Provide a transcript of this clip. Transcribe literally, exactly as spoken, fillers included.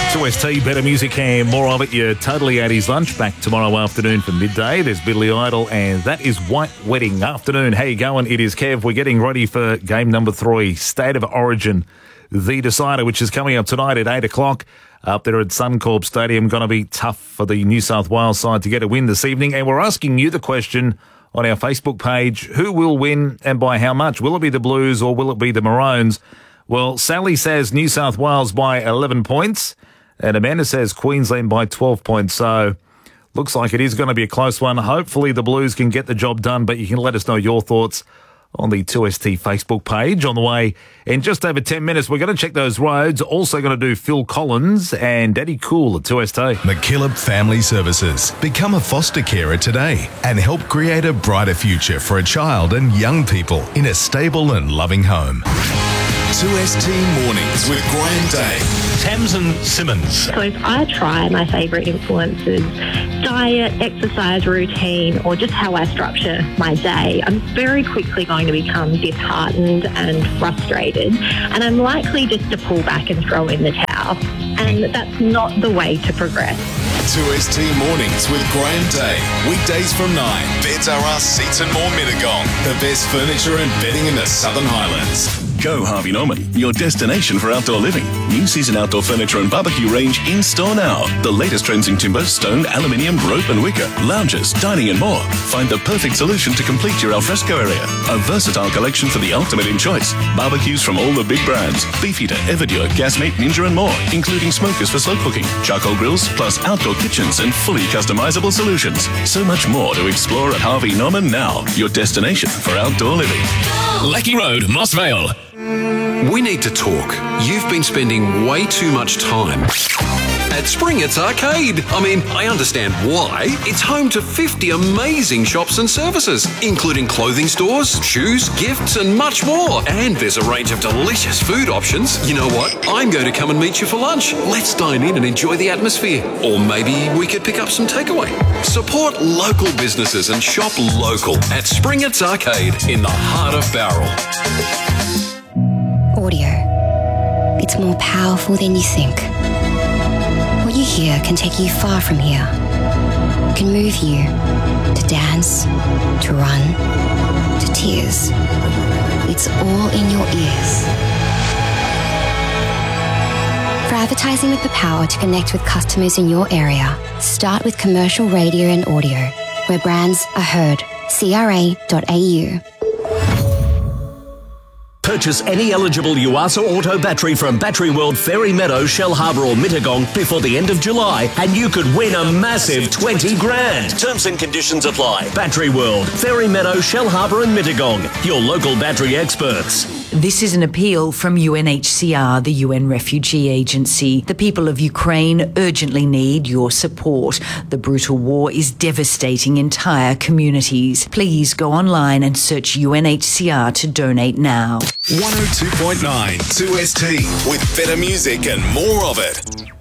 two S T, better music and more of it. You're totally at his lunch. Back tomorrow afternoon for midday. There's Billy Idol, and that is White Wedding afternoon. How you going? It is Kev. We're getting ready for game number three, State of Origin, the decider, which is coming up tonight at eight o'clock. Up there at Suncorp Stadium. Going to be tough for the New South Wales side to get a win this evening. And we're asking you the question on our Facebook page, who will win and by how much? Will it be the Blues or will it be the Maroons? Well, Sally says New South Wales by eleven points and Amanda says Queensland by twelve points. So looks like it is going to be a close one. Hopefully the Blues can get the job done, but you can let us know your thoughts on the two S T Facebook page. On the way in just over ten minutes, we're going to check those roads. Also going to do Phil Collins and Daddy Cool at two S T. McKillop Family Services. Become a foster carer today and help create a brighter future for a child and young people in a stable and loving home. two S T Mornings with Graham Day. Tamsin Simmons. So if I try my favourite influences, diet, exercise routine, or just how I structure my day, I'm very quickly going to become disheartened and frustrated, and I'm likely just to pull back and throw in the towel. And that's not the way to progress. two S T Mornings with Graham Day. Weekdays from nine. Beds R Us Seats and More Mittagong. The best furniture and bedding in the Southern Highlands. Go Harvey Norman, your destination for outdoor living. New season outdoor furniture and barbecue range in store now. The latest trends in timber, stone, aluminium, rope and wicker, lounges, dining and more. Find the perfect solution to complete your alfresco area. A versatile collection for the ultimate in choice. Barbecues from all the big brands. Beefeater, Everdure, Gasmate, Ninja and more, including smokers for slow cooking, charcoal grills, plus outdoor kitchens and fully customizable solutions. So much more to explore at Harvey Norman now. Your destination for outdoor living. Lecky Road, Moss Vale. We need to talk. You've been spending way too much time at Springett's Arcade. I mean, I understand why. It's home to fifty amazing shops and services, including clothing stores, shoes, gifts, and much more. And there's a range of delicious food options. You know what? I'm going to come and meet you for lunch. Let's dine in and enjoy the atmosphere. Or maybe we could pick up some takeaway. Support local businesses and shop local at Springett's Arcade in the heart of Bowral. Audio. It's more powerful than you think. What you hear can take you far from here. It can move you to dance, to run, to tears. It's all in your ears. For advertising with the power to connect with customers in your area, start with commercial radio and audio, where brands are heard. C R A dot A U. Purchase any eligible Yuasa Auto battery from Battery World, Fairy Meadow, Shell Harbour or Mittagong before the end of July and you could win a massive twenty grand. Terms and conditions apply. Battery World, Fairy Meadow, Shell Harbour and Mittagong, your local battery experts. This is an appeal from U N H C R, the U N Refugee Agency. The people of Ukraine urgently need your support. The brutal war is devastating entire communities. Please go online and search U N H C R to donate now. one oh two point nine two S T with better music and more of it.